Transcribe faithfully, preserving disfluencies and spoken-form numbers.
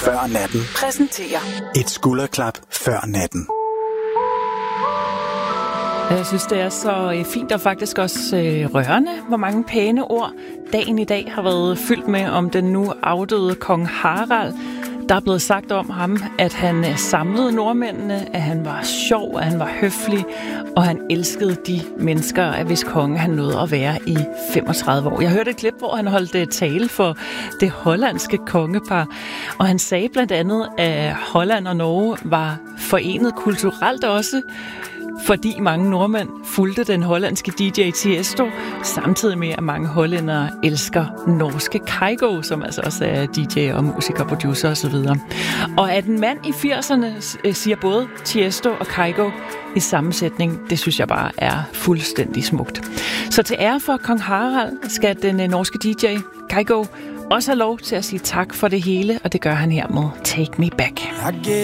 før natten præsenterer et skulderklap før natten. Jeg synes, det er så fint og faktisk også rørende, hvor mange pæne ord dagen i dag har været fyldt med om den nu afdøde kong Harald. Der er blevet sagt om ham, at han samlede nordmændene, at han var sjov, at han var høflig, og han elskede de mennesker, at hvis konge han nåede at være i femogtredive år. Jeg hørte et klip, hvor han holdt tale for det hollandske kongepar, og han sagde blandt andet, at Holland og Norge var forenet kulturelt også, fordi mange nordmænd fulgte den hollandske D J Tiesto, samtidig med, at mange hollændere elsker norske Kygo, som altså også er D J og musiker, producer osv. Og at en mand i firserne siger både Tiesto og Kygo i sammensætning, det synes jeg bare er fuldstændig smukt. Så til ære for kong Harald skal den norske D J Kygo også have lov til at sige tak for det hele, og det gør han her med Take Me Back.